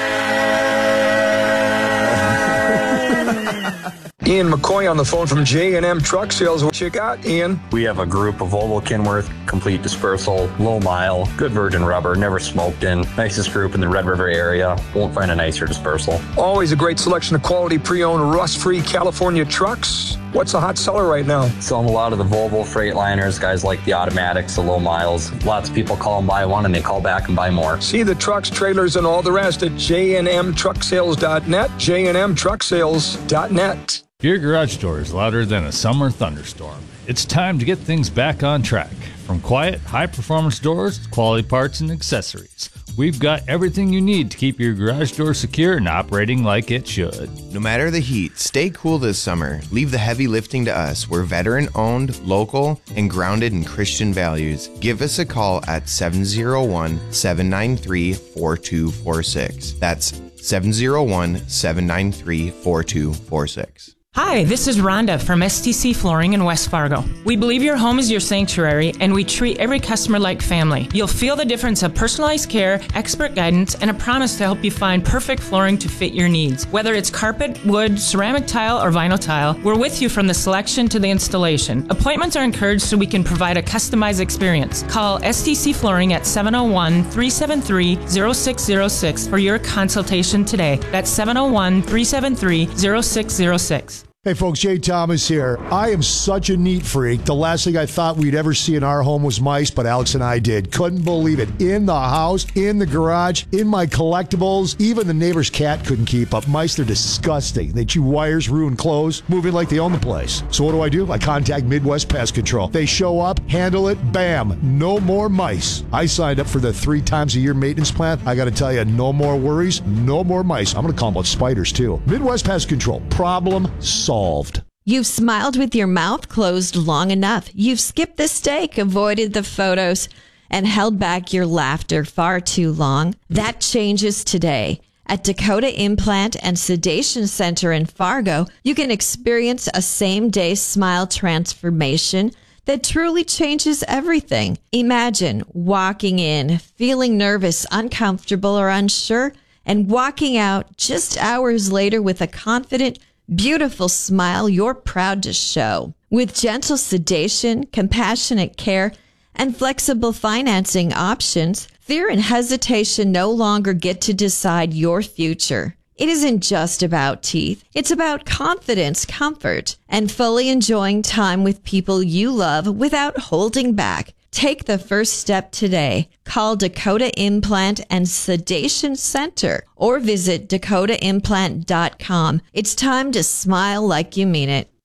Ian McCoy on the phone from J and M Truck Sales. What you got, Ian?
We have a group of Volvo Kenworth, complete dispersal, low mile, good virgin rubber, never smoked in. Nicest group in the Red River area. Won't find a nicer dispersal.
Always a great selection of quality pre-owned, rust-free California trucks. What's a hot seller right now?
Selling a lot of the Volvo Freightliners, guys like the automatics, the low miles. Lots of people call and buy one and they call back and buy more.
See the trucks, trailers, and all the rest at J and M truck sales dot net, J and M truck sales dot net.
Your garage door is louder than a summer thunderstorm. It's time to get things back on track. From quiet, high-performance doors to quality parts and accessories, we've got everything you need to keep your garage door secure and operating like it should.
No matter the heat, stay cool this summer. Leave the heavy lifting to us. We're veteran-owned, local, and grounded in Christian values. Give us a call at seven oh one, seven nine three, four two four six. That's seven oh one, seven nine three, four two four six.
Hi, this is Rhonda from S T C Flooring in West Fargo. We believe your home is your sanctuary, and we treat every customer like family. You'll feel the difference of personalized care, expert guidance, and a promise to help you find perfect flooring to fit your needs. Whether it's carpet, wood, ceramic tile, or vinyl tile, we're with you from the selection to the installation. Appointments are encouraged so we can provide a customized experience. Call S T C Flooring at seven oh one, three seven three, oh six oh six for your consultation today. That's seven oh one, three seven three, oh six oh six.
Hey folks, Jay Thomas here. I am such a neat freak. The last thing I thought we'd ever see in our home was mice, but Alex and I did. Couldn't believe it. In the house, in the garage, in my collectibles. Even the neighbor's cat couldn't keep up. Mice, they're disgusting. They chew wires, ruin clothes, move in like they own the place. So what do I do? I contact Midwest Pest Control. They show up, handle it, bam. No more mice. I signed up for the three times a year maintenance plan. I got to tell you, no more worries, no more mice. I'm going to call them about spiders too. Midwest Pest Control. Problem solved.
You've smiled with your mouth closed long enough. You've skipped the steak, avoided the photos, and held back your laughter far too long. That changes today. At Dakota Implant and Sedation Center in Fargo, you can experience a same-day smile transformation that truly changes everything. Imagine walking in, feeling nervous, uncomfortable, or unsure, and walking out just hours later with a confident, beautiful smile you're proud to show. With gentle sedation, compassionate care, and flexible financing options, fear and hesitation no longer get to decide your future. It isn't just about teeth. It's about confidence, comfort, and fully enjoying time with people you love without holding back. Take the first step today. Call Dakota Implant and Sedation Center or visit dakota implant dot com. It's time to smile like you mean it.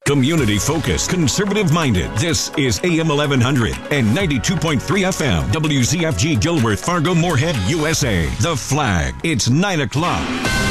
Community focused, conservative minded. This is A M eleven hundred and ninety-two point three F M. W Z F G Gilworth, Fargo, Moorhead, U S A. The Flag. It's nine o'clock.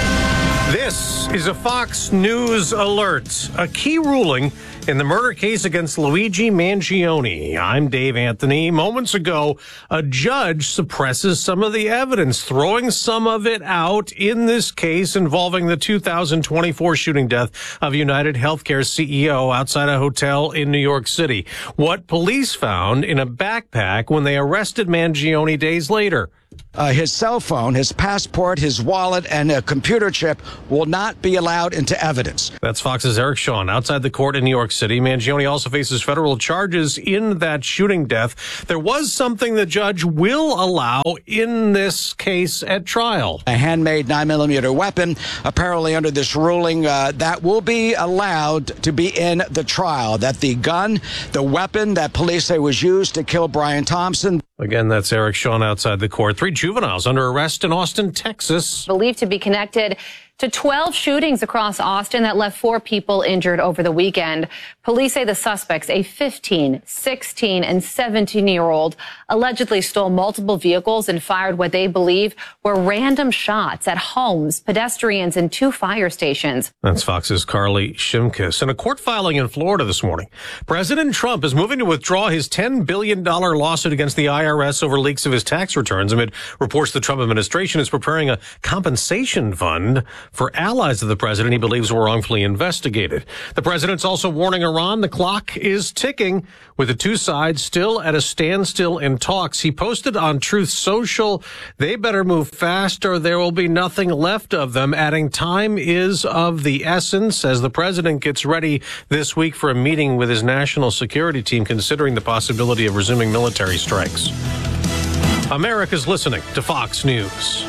This is a Fox News alert. A key ruling in the murder case against Luigi Mangione. I'm Dave Anthony. Moments ago, a judge suppresses some of the evidence, throwing some of it out in this case involving the two thousand twenty-four shooting death of United Healthcare C E O outside a hotel in New York City. What police found in a backpack when they arrested Mangione days later.
Uh, his cell phone, his passport, his wallet, and a computer chip will not be allowed into evidence.
That's Fox's Eric Shawn outside the court in New York City. Mangione also faces federal charges in that shooting death. There was something the judge will allow in this case at trial.
A handmade nine millimeter weapon, apparently under this ruling, uh, that will be allowed to be in the trial. That the gun, the weapon that police say was used to kill Brian Thompson.
Again, that's Eric Shawn outside the court. Three juveniles under arrest in Austin, Texas.
Believed to be connected to twelve shootings across Austin that left four people injured over the weekend. Police say the suspects, a fifteen, sixteen, and seventeen-year-old, allegedly stole multiple vehicles and fired what they believe were random shots at homes, pedestrians, and two fire stations.
That's Fox's Carly Shimkus. In a court filing in Florida this morning, President Trump is moving to withdraw his ten billion dollars lawsuit against the I R S over leaks of his tax returns amid reports the Trump administration is preparing a compensation fund for allies of the president he believes were wrongfully investigated. The president's also warning Iran the clock is ticking, with the two sides still at a standstill in talks. He posted on Truth Social, they better move fast or there will be nothing left of them, adding time is of the essence as the president gets ready this week for a meeting with his national security team, considering the possibility of resuming military strikes. America's listening to Fox News.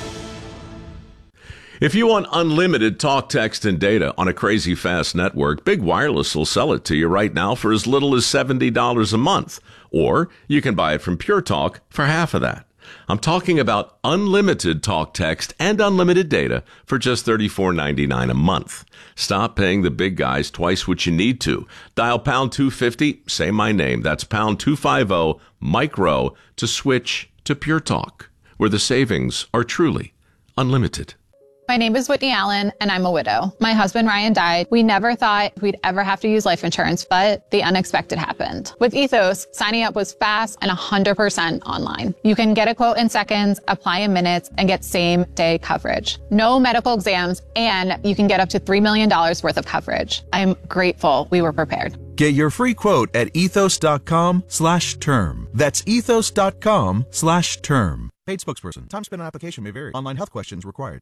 If you want unlimited talk, text, and data on a crazy fast network, Big Wireless will sell it to you right now for as little as seventy dollars a month. Or you can buy it from Pure Talk for half of that. I'm talking about unlimited talk, text, and unlimited data for just thirty-four ninety-nine a month. Stop paying the big guys twice what you need to. Dial pound two fifty, say my name. That's pound two fifty, micro, to switch to Pure Talk, where the savings are truly unlimited.
My name is Whitney Allen, and I'm a widow. My husband, Ryan, died. We never thought we'd ever have to use life insurance, but the unexpected happened. With Ethos, signing up was fast and one hundred percent online. You can get a quote in seconds, apply in minutes, and get same-day coverage. No medical exams, and you can get up to three million dollars worth of coverage. I'm grateful we were prepared.
Get your free quote at ethos.com slash term. That's ethos.com slash term. Paid spokesperson. Time spent on application may vary. Online health questions required.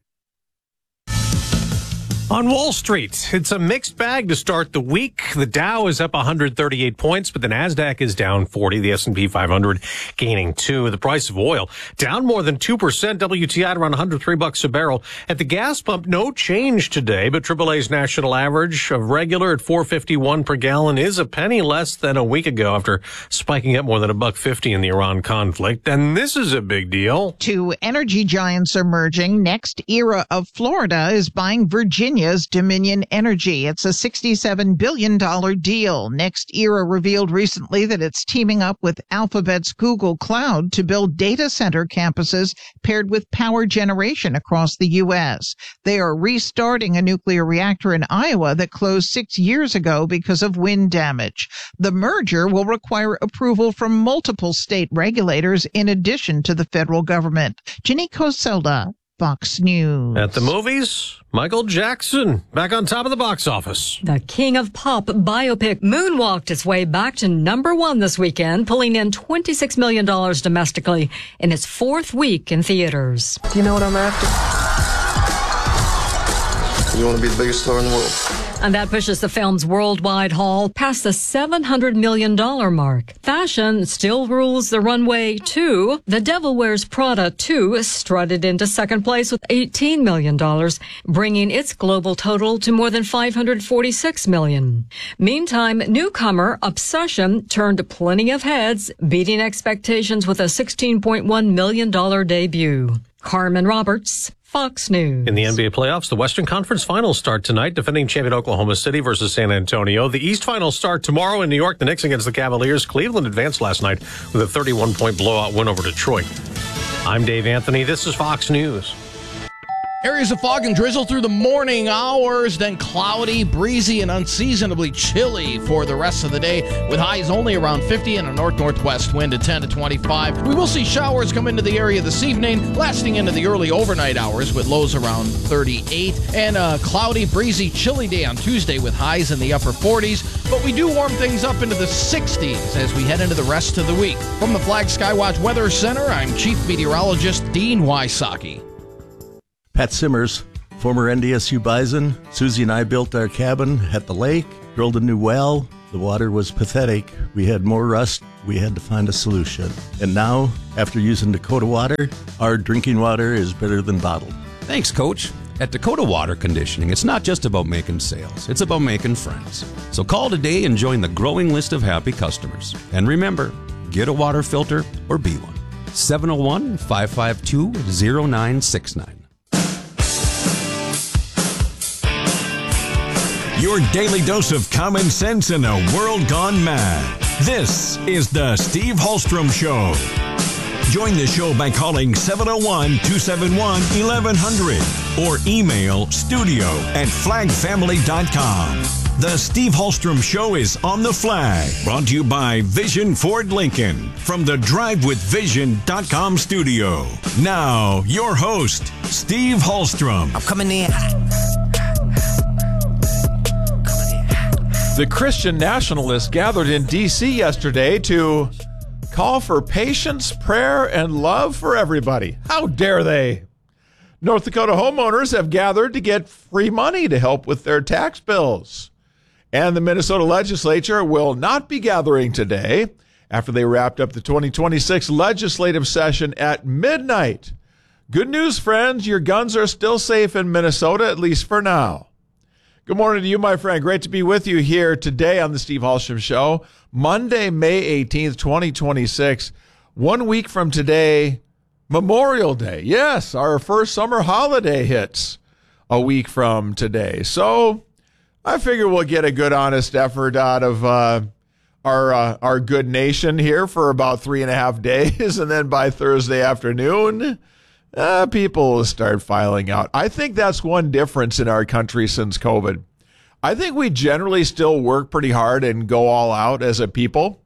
On Wall Street, it's a mixed bag to start the week. The Dow is up one hundred thirty-eight points, but the Nasdaq is down forty. The S and P five hundred gaining two. The price of oil down more than two percent. W T I at around one hundred three bucks a barrel. At the gas pump, no change today, but triple A's national average of regular at four fifty-one per gallon is a penny less than a week ago after spiking up more than a buck fifty in the Iran conflict. And this is a big deal.
Two energy giants are merging. Next Era of Florida is buying Virginia. Dominion Energy. It's a sixty-seven billion dollars deal. Next Era revealed recently that it's teaming up with Alphabet's Google Cloud to build data center campuses paired with power generation across the U S. They are restarting a nuclear reactor in Iowa that closed six years ago because of wind damage. The merger will require approval from multiple state regulators in addition to the federal government. Ginny Coselda, Fox News.
At the movies, Michael Jackson back on top of the box office.
The King of Pop biopic moonwalked its way back to number one this weekend, pulling in twenty-six million dollars domestically in its fourth week in theaters.
Do you know what I'm after? You want to be the biggest star in the world.
And that pushes the film's worldwide haul past the seven hundred million dollars mark. Fashion still rules the runway, too. The Devil Wears Prada two strutted into second place with eighteen million dollars, bringing its global total to more than five hundred forty-six million dollars. Meantime, newcomer Obsession turned plenty of heads, beating expectations with a sixteen point one million dollars debut. Carmen Roberts, Fox News.
In the N B A playoffs, the Western Conference Finals start tonight. Defending champion Oklahoma City versus San Antonio. The East Finals start tomorrow in New York. The Knicks against the Cavaliers. Cleveland advanced last night with a thirty-one point blowout win over Detroit. I'm Dave Anthony. This is Fox News.
Areas of fog and drizzle through the morning hours, then cloudy, breezy, and unseasonably chilly for the rest of the day, with highs only around fifty and a north-northwest wind at ten to twenty-five. We will see showers come into the area this evening, lasting into the early overnight hours with lows around thirty-eight, and a cloudy, breezy, chilly day on Tuesday with highs in the upper forties, but we do warm things up into the sixties as we head into the rest of the week. From the Flag Skywatch Weather Center, I'm Chief Meteorologist Dean Wysocki.
Pat Simmers, former N D S U Bison. Susie and I built our cabin at the lake, drilled a new well. The water was pathetic. We had more rust. We had to find a solution. And now, after using Dakota Water, our drinking water is better than bottled.
Thanks, Coach. At Dakota Water Conditioning, it's not just about making sales. It's about making friends. So call today and join the growing list of happy customers. And remember, get a water filter or be one. seven oh one, five five two, oh nine six nine.
Your daily dose of common sense in a world gone mad. This is the Steve Hallstrom Show. Join the show by calling seven oh one, two seven one, eleven hundred or email studio at flag family dot com. The Steve Hallstrom Show is on the Flag, brought to you by Vision Ford Lincoln from the drive with vision dot com studio. Now, your host, Steve Hallstrom.
I'm coming in.
The Christian nationalists gathered in D C yesterday to call for patience, prayer, and love for everybody. How dare they? North Dakota homeowners have gathered to get free money to help with their tax bills. And the Minnesota legislature will not be gathering today after they wrapped up the twenty twenty-six legislative session at midnight. Good news, friends. Your guns are still safe in Minnesota, at least for now. Good morning to you, my friend. Great to be with you here today on the Steve Hallstrom Show. Monday, May eighteenth, twenty twenty-six. One week from today, Memorial Day. Yes, our first summer holiday hits a week from today. So I figure we'll get a good, honest effort out of uh, our uh, our good nation here for about three and a half days. And then by Thursday afternoon, Uh, people will start filing out. I think that's one difference in our country since COVID. I think we generally still work pretty hard and go all out as a people.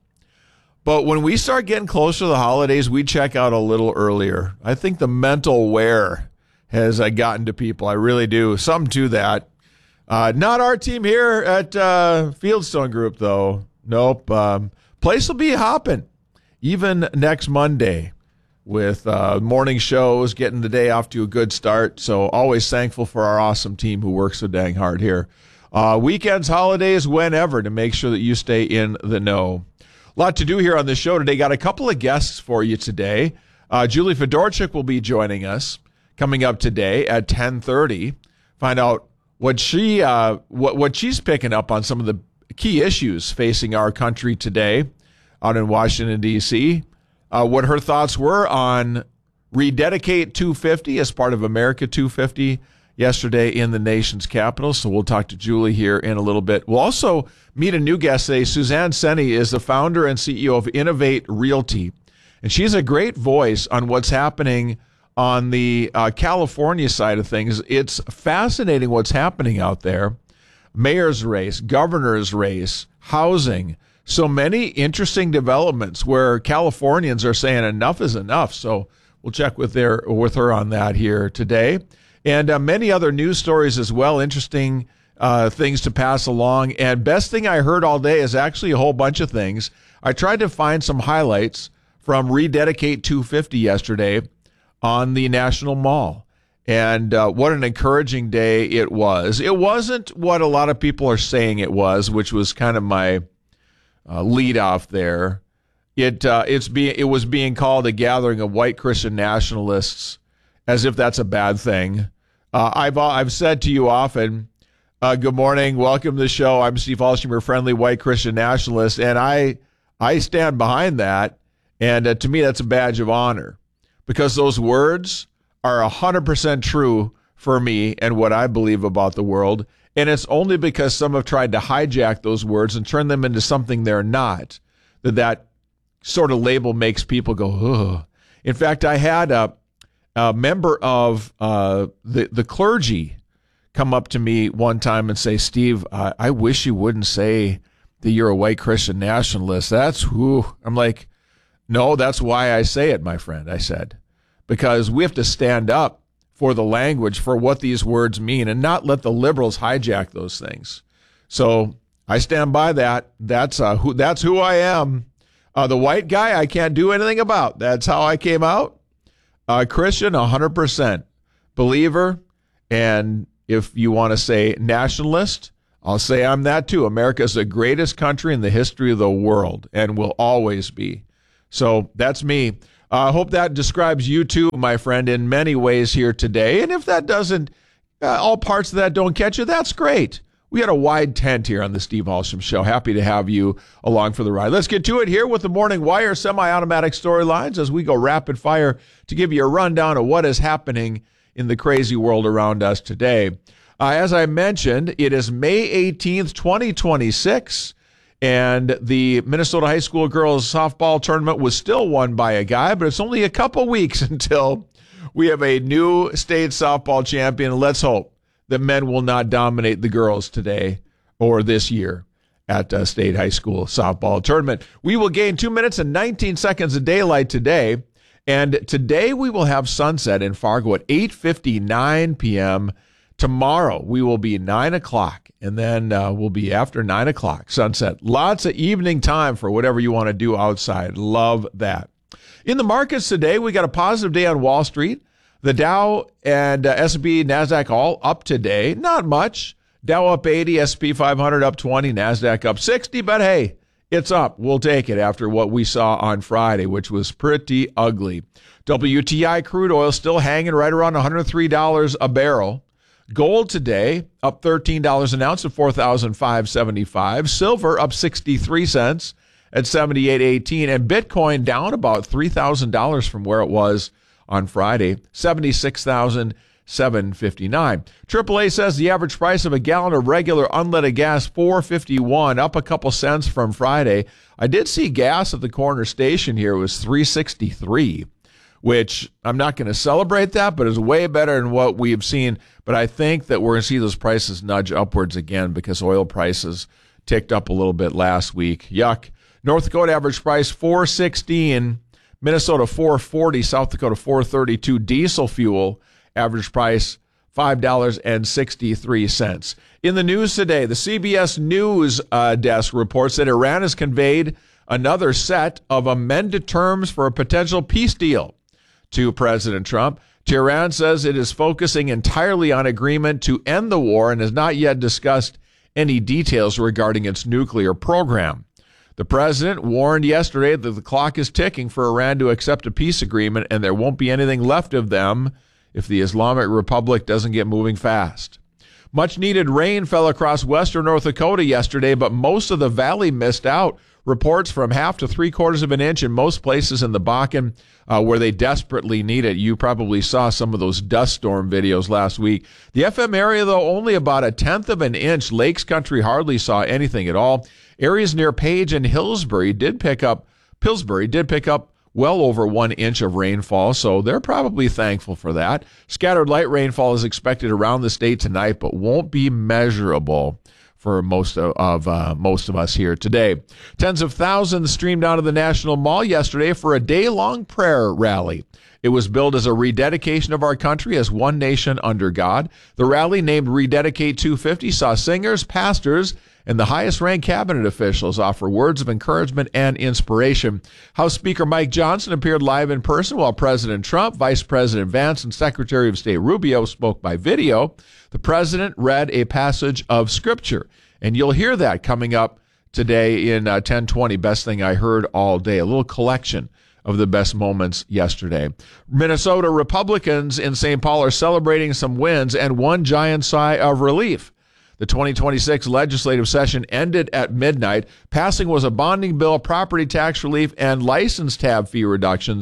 But when we start getting closer to the holidays, we check out a little earlier. I think the mental wear has uh, gotten to people. I really do. Something to that. Uh, not our team here at uh, Fieldstone Group, though. Nope. Um, place will be hopping even next Monday, with uh, morning shows, getting the day off to a good start. So always thankful for our awesome team who works so dang hard here. Uh, weekends, holidays, whenever, to make sure that you stay in the know. A lot to do here on the show today. Got a couple of guests for you today. Uh, Julie Fedorchuk will be joining us coming up today at ten thirty. Find out what she uh, what what she's picking up on some of the key issues facing our country today out in Washington, D C, Uh, what her thoughts were on Rededicate two fifty as part of America two fifty yesterday in the nation's capital. So we'll talk to Julie here in a little bit. We'll also meet a new guest today. Suzanne Seni is the founder and C E O of Innovate Realty. And she's a great voice on what's happening on the uh, California side of things. It's fascinating what's happening out there. Mayor's race, governor's race, housing. So many interesting developments where Californians are saying enough is enough. So we'll check with their with her on that here today. And uh, many other news stories as well, interesting uh, things to pass along. And best thing I heard all day is actually a whole bunch of things. I tried to find some highlights from Rededicate two fifty yesterday on the National Mall. And uh, what an encouraging day it was. It wasn't what a lot of people are saying it was, which was kind of my Uh, lead off there. It uh, it's being it was being called a gathering of white Christian nationalists, as if that's a bad thing. Uh, I've I've said to you often, uh, good morning, welcome to the show. I'm Steve Hallstrom, your friendly white Christian nationalist, and I I stand behind that. And uh, to me, that's a badge of honor, because those words are one hundred percent true for me and what I believe about the world. And it's only because some have tried to hijack those words and turn them into something they're not that that sort of label makes people go, ugh. In fact, I had a, a member of uh, the, the clergy come up to me one time and say, Steve, uh, I wish you wouldn't say that you're a white Christian nationalist. That's who. I'm like, no, that's why I say it, my friend, I said, because we have to stand up for the language, for what these words mean, and not let the liberals hijack those things. So I stand by that. That's uh, who. That's who I am. Uh, the white guy, I can't do anything about. That's how I came out. Uh, Christian, one hundred percent. Believer, and if you want to say nationalist, I'll say I'm that too. America is the greatest country in the history of the world and will always be. So that's me. I uh, hope that describes you too, my friend, in many ways here today. And if that doesn't, uh, all parts of that don't catch you, that's great. We had a wide tent here on the Steve Hallstrom Show. Happy to have you along for the ride. Let's get to it here with the Morning Wire semi-automatic storylines as we go rapid fire to give you a rundown of what is happening in the crazy world around us today. Uh, as I mentioned, it is May eighteenth, twenty twenty-six. And the Minnesota High School girls softball tournament was still won by a guy, but it's only a couple weeks until we have a new state softball champion. Let's hope that men will not dominate the girls today or this year at uh, state high school softball tournament. We will gain two minutes and nineteen seconds of daylight today. And today we will have sunset in Fargo at eight fifty-nine p.m. Tomorrow we will be nine o'clock. And then uh, we'll be after nine o'clock, sunset. Lots of evening time for whatever you want to do outside. Love that. In the markets today, we got a positive day on Wall Street. The Dow and uh, S and P, NASDAQ all up today. Not much. Dow up eighty, S and P five hundred up twenty, NASDAQ up sixty. But hey, it's up. We'll take it after what we saw on Friday, which was pretty ugly. W T I crude oil still hanging right around one hundred three dollars a barrel. Gold today up thirteen dollars an ounce at four thousand five hundred seventy-five dollars. Silver up sixty-three cents at seventy-eight eighteen. And Bitcoin down about three thousand dollars from where it was on Friday, seventy-six thousand seven hundred fifty-nine dollars. triple A says the average price of a gallon of regular unleaded gas, four dollars and fifty-one cents, up a couple cents from Friday. I did see gas at the corner station here was three dollars and sixty-three cents. Which I'm not going to celebrate that, but is way better than what we've seen. But I think that we're going to see those prices nudge upwards again because oil prices ticked up a little bit last week. Yuck. North Dakota average price four dollars and sixteen cents. Minnesota four dollars and forty cents. South Dakota four dollars and thirty-two cents. Diesel fuel average price five dollars and sixty-three cents. In the news today, the C B S News uh, desk reports that Iran has conveyed another set of amended terms for a potential peace deal to President Trump. Tehran says it is focusing entirely on agreement to end the war and has not yet discussed any details regarding its nuclear program. The president warned yesterday that the clock is ticking for Iran to accept a peace agreement and there won't be anything left of them if the Islamic Republic doesn't get moving fast. Much needed rain fell across western North Dakota yesterday, but most of the valley missed out. Reports from half to three quarters of an inch in most places in the Bakken uh, where they desperately need it. You probably saw some of those dust storm videos last week. The F M area, though, only about a tenth of an inch. Lakes Country hardly saw anything at all. Areas near Page and Hillsbury did pick up, Pillsbury did pick up well over one inch of rainfall, so they're probably thankful for that. Scattered light rainfall is expected around the state tonight, but won't be measurable for most of, of uh, most of us here today. Tens of thousands streamed out of the National Mall yesterday for a day-long prayer rally. It was billed as a rededication of our country as one nation under God. The rally, named Rededicate two fifty, saw singers, pastors, and the highest-ranked cabinet officials offer words of encouragement and inspiration. House Speaker Mike Johnson appeared live in person while President Trump, Vice President Vance, and Secretary of State Rubio spoke by video. The president read a passage of Scripture, and you'll hear that coming up today in uh, ten twenty, Best Thing I Heard All Day, a little collection of the best moments yesterday. Minnesota Republicans in Saint Paul are celebrating some wins and one giant sigh of relief. The twenty twenty-six legislative session ended at midnight. Passing was a bonding bill, property tax relief, and license tab fee reductions.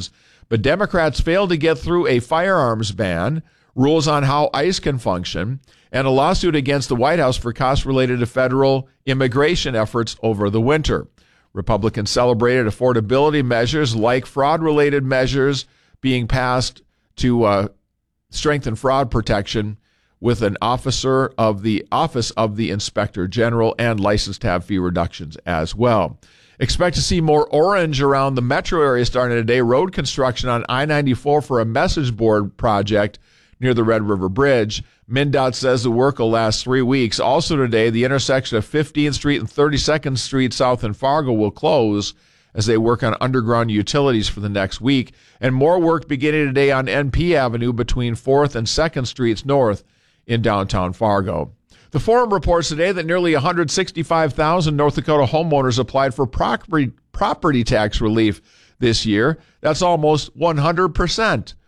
But Democrats failed to get through a firearms ban, rules on how ICE can function, and a lawsuit against the White House for costs related to federal immigration efforts over the winter. Republicans celebrated affordability measures like fraud-related measures being passed to uh, strengthen fraud protection with an officer of the Office of the Inspector General and license tab fee reductions as well. Expect to see more orange around the metro area starting today. Road construction on I ninety-four for a message board project near the Red River Bridge. MnDOT says the work will last three weeks. Also today, the intersection of fifteenth Street and thirty-second Street south in Fargo will close as they work on underground utilities for the next week. And more work beginning today on N P Avenue between fourth and second Streets north in downtown Fargo. The Forum reports today that nearly one hundred sixty-five thousand North Dakota homeowners applied for property, property tax relief this year. That's almost one hundred percent